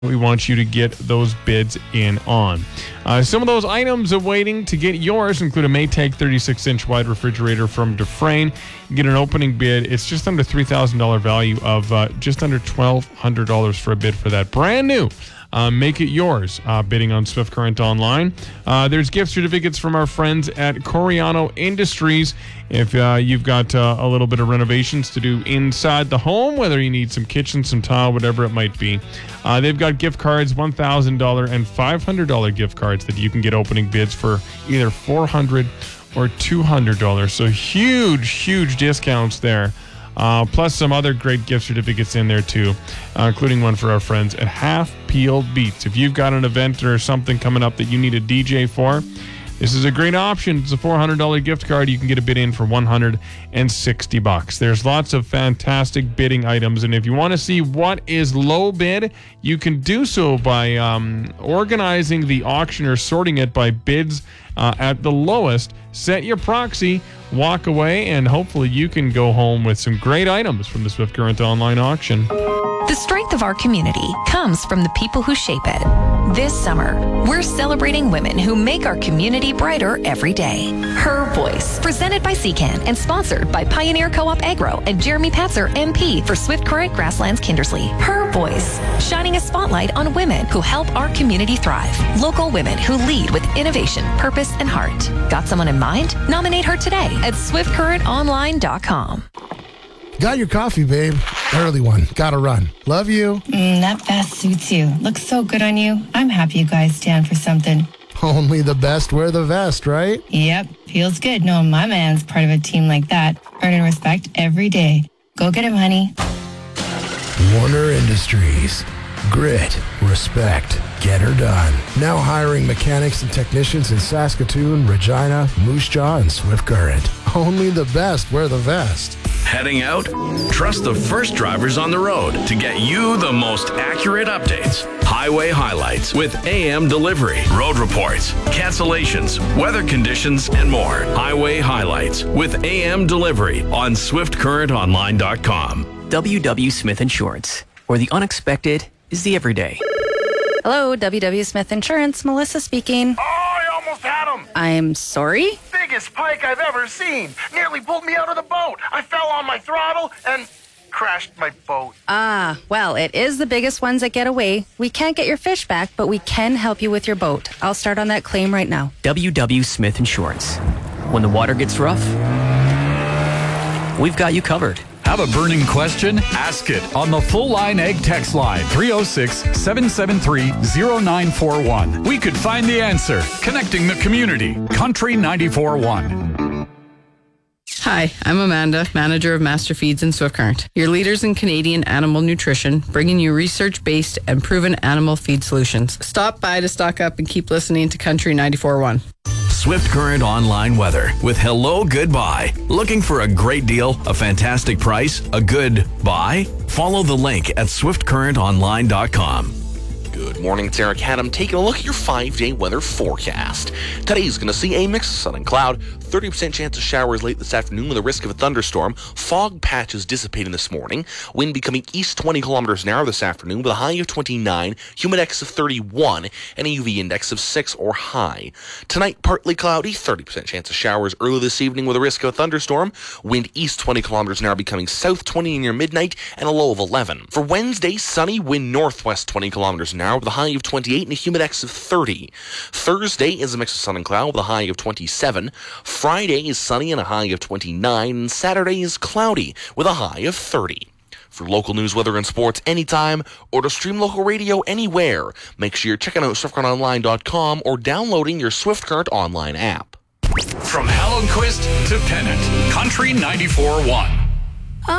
we want you to get those bids in on. Some of those items awaiting to get yours include a Maytag 36-inch wide refrigerator from Dufresne. You get an opening bid. It's just under $3,000 value of just under $1,200 for a bid for that. Brand new. Make it yours, bidding on Swift Current Online. There's gift certificates from our friends at Coriano Industries. If you've got a little bit of renovations to do inside the home, whether you need some kitchen, some tile, whatever it might be, they've got gift cards, $1,000 and $500 gift cards that you can get opening bids for either $400 or $200. So huge discounts there. Plus some other great gift certificates in there too, including one for our friends at Half Peeled Beats. If you've got an event or something coming up that you need a DJ for, this is a great option. It's a $400 gift card. You can get a bid in for $160. There's lots of fantastic bidding items, and if you want to see what is low bid, you can do so by organizing the auction or sorting it by bids at the lowest. Set your proxy, walk away, and hopefully you can go home with some great items from the Swift Current Online auction. The strength of our community comes from the people who shape it. This summer, we're celebrating women who make our community brighter every day. Her Voice, presented by CCAN and sponsored by Pioneer Co-op Agro and Jeremy Patzer, MP for Swift Current Grasslands Kindersley. Her Voice, shining a spotlight on women who help our community thrive. Local women who lead with innovation, purpose, and heart. Got someone in mind? Nominate her today at swiftcurrentonline.com. Got your coffee, babe. Early one. Gotta run. Love you. That vest suits you. Looks so good on you. I'm happy you guys stand for something. Only the best wear the vest, right? Yep. Feels good knowing my man's part of a team like that. Earning respect every day. Go get him, honey. Warner Industries. Grit. Respect. Get her done. Now hiring mechanics and technicians in Saskatoon, Regina, Moose Jaw, and Swift Current. Only the best wear the vest. Heading out? Trust the first drivers on the road to get you the most accurate updates. Highway highlights with AM delivery, road reports, cancellations, weather conditions, and more. Highway highlights with AM delivery on SwiftCurrentOnline.com. WW Smith Insurance, where the unexpected is the everyday. Hello, WW Smith Insurance. Melissa speaking. Oh, I almost had him. I'm sorry? Biggest pike I've ever seen. Nearly pulled me out of the boat. I fell on my throttle and crashed my boat. Well, it is the biggest ones that get away. We can't get your fish back, but we can help you with your boat. I'll start on that claim right now. WW Smith Insurance. When the water gets rough, we've got you covered. Have a burning question? Ask it on the Full Line Ag text line 306-773-0941. We could find the answer. Connecting the community. Country 94.1. Hi, I'm Amanda, manager of Master Feeds and Swift Current, your leaders in Canadian animal nutrition, bringing you research-based and proven animal feed solutions. Stop by to stock up and keep listening to Country 94.1. Swift Current Online weather with Hello Goodbye. Looking for a great deal, a fantastic price, a good buy? Follow the link at SwiftCurrentOnline.com. Good morning, it's Eric Haddam taking a look at your 5-day weather forecast. Today's going to see a mix of sun and cloud, 30% chance of showers late this afternoon with a risk of a thunderstorm, fog patches dissipating this morning, wind becoming east 20 kilometers an hour this afternoon with a high of 29, humidex of 31, and a UV index of 6 or high. Tonight, partly cloudy, 30% chance of showers early this evening with a risk of a thunderstorm, wind east 20 kilometers an hour becoming south 20 near midnight, and a low of 11. For Wednesday, sunny, wind northwest 20 kilometers an hour with a high of 28 and a humidex of 30. Thursday is a mix of sun and cloud with a high of 27. Friday is sunny and a high of 29. And Saturday is cloudy with a high of 30. For local news, weather, and sports anytime, or to stream local radio anywhere, make sure you're checking out SwiftCurrentOnline.com or downloading your Swift Current Online app. From Hallowquist to Pennant, Country 94.1.